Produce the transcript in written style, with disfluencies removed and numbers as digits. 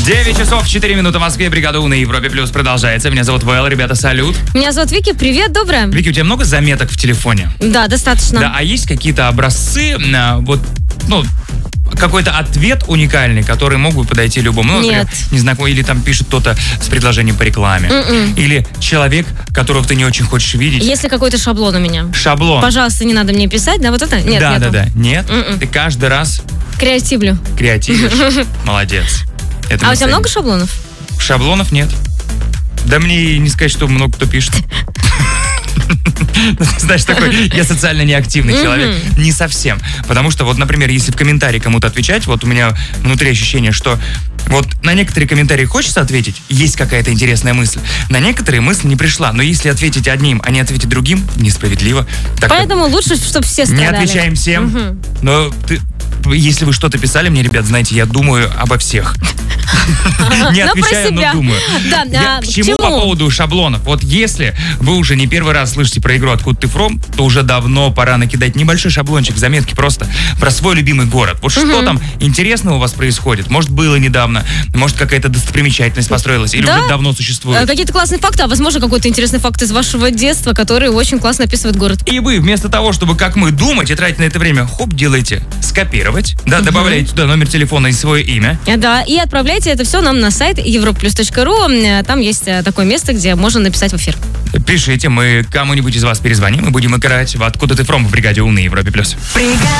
9 часов 4 минуты в Москве. Бригада У на Европе Плюс продолжается. Меня зовут Вэл, ребята, салют. Меня зовут Вики, привет, доброе. Вики, у тебя много заметок в телефоне? Да, достаточно. Да, а есть какие-то образцы, какой-то ответ уникальный, который мог бы подойти любому? Ну, например, Нет. незнакомый, или там пишет кто-то с предложением по рекламе. Или человек, которого ты не очень хочешь видеть. Если какой-то шаблон у меня. Шаблон. Пожалуйста, не надо мне писать, да, вот это? Нет, нету. Да. Нет? Ты каждый раз Креативлю. креативишь. Молодец. Это А мы у тебя ценим. много шаблонов? Шаблонов нет. Да мне и не сказать, что много кто пишет. Знаешь, такой, я социально неактивный человек. Не совсем. Потому что, вот, например, если в комментарии кому-то отвечать, вот у меня внутри ощущение, что вот на некоторые комментарии хочется ответить, есть какая-то интересная мысль. На некоторые мысль не пришла. Но если ответить одним, а не ответить другим, несправедливо. Так Поэтому лучше, чтобы все не страдали. отвечаем всем. Но если вы что-то писали мне, ребят, знаете, я думаю обо всех. Не Но про отвечаю, но себя. думаю. Да, К чему по поводу шаблонов? Вот если вы уже не первый раз слышите про игру «Откуда ты фром», то уже давно пора накидать небольшой шаблончик в заметки просто про свой любимый город. Вот что там интересного у вас происходит? Может, было недавно, может, какая-то достопримечательность построилась, или Да. уже давно существует. Какие-то классные факты, а возможно какой-то интересный факт из вашего детства, который очень классно описывает город. И вы, вместо того, чтобы, как мы, думать и тратить на это время, хоп, делаете скопировать, да, добавляете туда номер телефона и свое имя. Да, и отправляйте это все нам на сайт europlus.ru. Там есть такое место, где можно написать в эфир. Пишите, мы кому-нибудь из вас перезвоним и будем играть в «Откуда ты фром» в бригаде У на Европе Плюс.